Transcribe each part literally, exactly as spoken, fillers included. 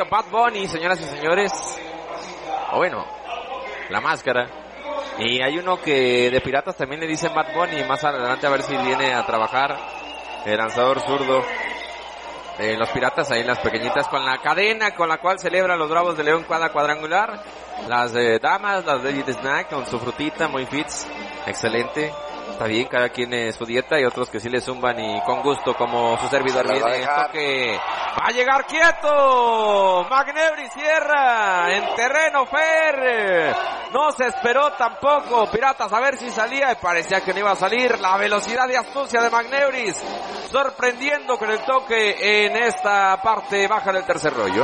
de Bad Bunny, señoras y señores. O bueno, la máscara. Y hay uno que de Piratas también le dicen Bad Bunny. Más adelante a ver si viene a trabajar el lanzador zurdo de los Piratas, ahí las pequeñitas con la cadena con la cual celebran los Bravos de León cada cuadrangular. Las eh, damas, las David Snack con su frutita, muy fits, excelente. Está bien, cada quien es su dieta, y otros que sí le zumban y con gusto, como su servidor. Viene esto que va a llegar quieto. McNeary cierra en terreno fair. No se esperó tampoco Piratas a ver si salía, y parecía que no iba a salir. La velocidad y astucia de McNeary sorprendiendo con el toque en esta parte baja del tercer rollo.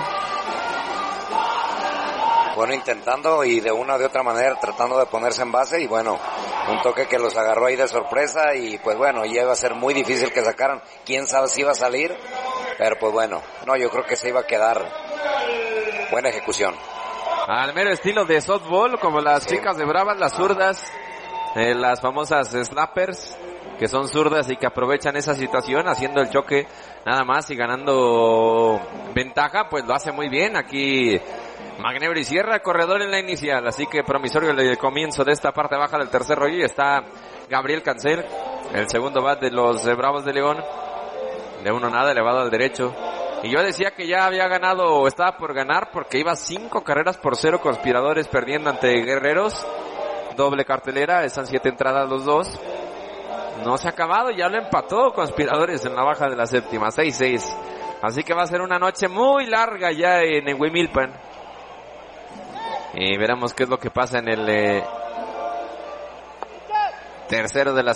Bueno, intentando y de una o de otra manera tratando de ponerse en base, y bueno, un toque que los agarró ahí de sorpresa, y pues bueno, ya iba a ser muy difícil que sacaran. Quién sabe si iba a salir, pero pues bueno, no, yo creo que se iba a quedar. Buena ejecución. Al mero estilo de softball, como las sí. chicas de Bravas, las zurdas, eh, las famosas slappers, que son zurdas y que aprovechan esa situación haciendo el choque nada más y ganando ventaja, pues lo hace muy bien. Aquí McNeary cierra corredor en la inicial, así que promisorio el comienzo de esta parte baja del tercer rollo. Y está Gabriel Cancel, el segundo bat de los eh, Bravos de León, de uno nada, elevado al derecho. Y yo decía que ya había ganado o estaba por ganar, porque iba cinco carreras por cero Conspiradores perdiendo ante Guerreros. Doble cartelera, están siete entradas los dos. No se ha acabado, ya lo empató Conspiradores en la baja de la séptima, seis seis. Así que va a ser una noche muy larga ya en, en Huimilpan. Y veremos qué es lo que pasa en el eh, tercero de la